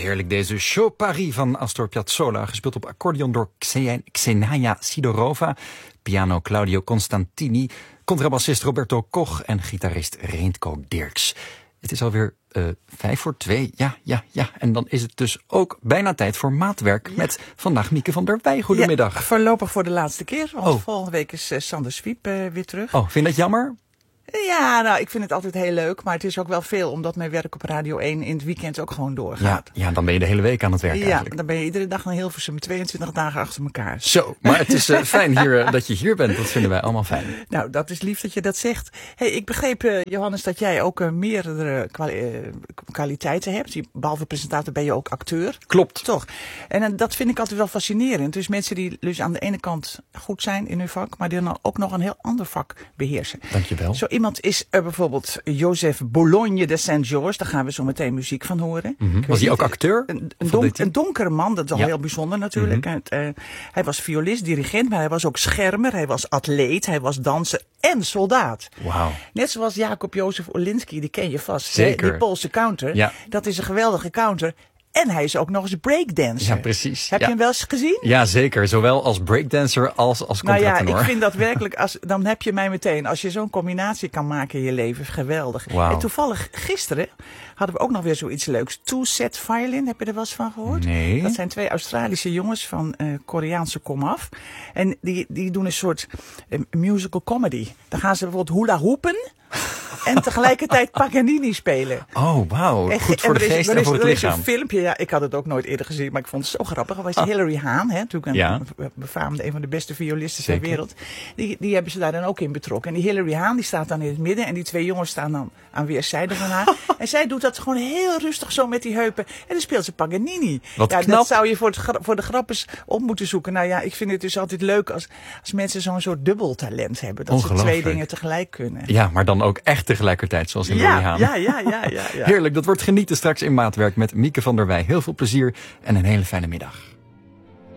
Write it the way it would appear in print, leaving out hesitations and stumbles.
heerlijk deze Show Paris van Astor Piazzolla. Gespeeld op accordeon door Xenaya Sidorova. Piano Claudio Constantini. Contrabassist Roberto Koch en gitarist Reintko Dirks. Het is alweer 2:05. Ja. En dan is het dus ook bijna tijd voor maatwerk met vandaag Mieke van der Wij. Goedemiddag. Ja, voorlopig voor de laatste keer, want volgende week is Sander Swiep weer terug. Oh, vind je dat jammer? Ja, nou, ik vind het altijd heel leuk, maar het is ook wel veel, omdat mijn werk op Radio 1 in het weekend ook gewoon doorgaat. Ja, dan ben je de hele week aan het werk eigenlijk. Ja, dan ben je iedere dag naar Hilversum 22 dagen achter elkaar. Zo, maar het is fijn hier, dat je hier bent. Dat vinden wij allemaal fijn. Nou, dat is lief dat je dat zegt. Hey, ik begreep, Johannes, dat jij ook meerdere kwaliteiten hebt. Behalve presentator ben je ook acteur. Klopt. Toch? En dat vind ik altijd wel fascinerend. Dus mensen die dus aan de ene kant goed zijn in hun vak, maar die dan ook nog een heel ander vak beheersen. Dankjewel. Zo iemand is bijvoorbeeld Joseph Bologne de Saint-Georges. Daar gaan we zo meteen muziek van horen. Mm-hmm. Was hij ook acteur? Een donkere man, dat is al heel bijzonder natuurlijk. Mm-hmm. Hij was violist, dirigent, maar hij was ook schermer. Hij was atleet, hij was danser en soldaat. Wauw. Net zoals Jacob Jozef Olinski, die ken je vast. Zeker. Die Poolse counter. Ja. Dat is een geweldige counter. En hij is ook nog eens breakdancer. Ja, precies. Heb je hem wel eens gezien? Ja, zeker. Zowel als breakdancer als contratenor. Nou ja, ik vind dat werkelijk, dan heb je mij meteen. Als je zo'n combinatie kan maken in je leven, geweldig. Wow. En toevallig gisteren hadden we ook nog weer zoiets leuks. Two Set Violin, heb je er wel eens van gehoord? Nee. Dat zijn 2 Australische jongens van Koreaanse komaf. En die doen een soort musical comedy. Dan gaan ze bijvoorbeeld hula hoepen. En tegelijkertijd Paganini spelen. Oh, wauw. Goed voor de geest en voor het lichaam. Er is een filmpje, ja, ik had het ook nooit eerder gezien, maar ik vond het zo grappig. Dat was Hilary Hahn, natuurlijk een befaamde, een van de beste violisten ter wereld. Die hebben ze daar dan ook in betrokken. En die Hilary Hahn, die staat dan in het midden en die 2 jongens staan dan aan weerszijden van haar. En zij doet dat gewoon heel rustig zo met die heupen. En dan speelt ze Paganini. Wat knap. Dat zou je voor de grap eens op moeten zoeken. Nou ja, ik vind het dus altijd leuk als mensen zo'n soort dubbeltalent hebben. Dat ze 2 dingen tegelijk kunnen. Ja, maar dan ook echt tegelijkertijd, zoals in Hilary Hahn. Ja. Heerlijk, dat wordt genieten straks in maatwerk met Mieke van der Wij. Heel veel plezier en een hele fijne middag.